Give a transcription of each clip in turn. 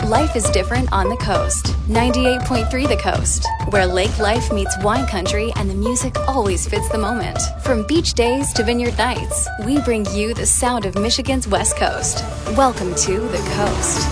Life is different on the coast. 98.3 The Coast, where lake life meets wine country and the music always fits the moment. From beach days to vineyard nights, we bring you the sound of Michigan's West Coast. Welcome to The Coast.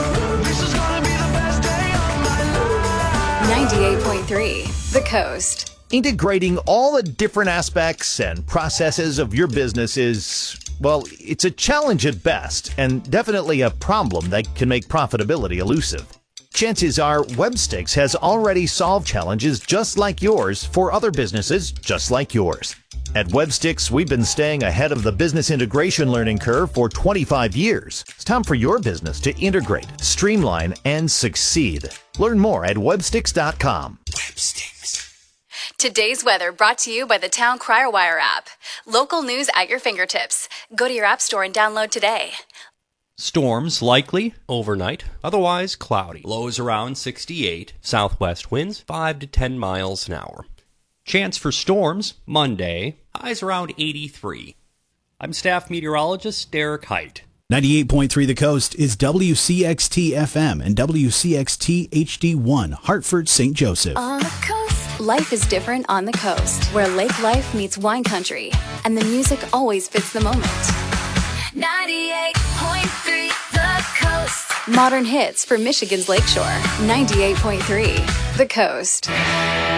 98.3 The Coast. Integrating all the different aspects and processes of your business is, well, it's a challenge at best, and definitely a problem that can make profitability elusive. Chances are Webstix has already solved challenges just like yours for other businesses just like yours. At Webstix, we've been staying ahead of the business integration learning curve for 25 years. It's time for your business to integrate, streamline, and succeed. Learn more at webstix.com. Webstix. Today's weather brought to you by the Town Crier Wire app. Local news at your fingertips. Go to your app store and download today. Storms likely overnight, otherwise cloudy. Lows around 68, southwest winds 5 to 10 miles an hour. Chance for storms Monday, highs around 83. I'm staff meteorologist Derek Height. 98.3 The Coast is WCXT FM and WCXT HD1, Hartford, St. Joseph. On the coast. Life is different on the coast, where lake life meets wine country, and the music always fits the moment. 98.3 The Coast. Modern hits for Michigan's Lakeshore. 98.3 The Coast.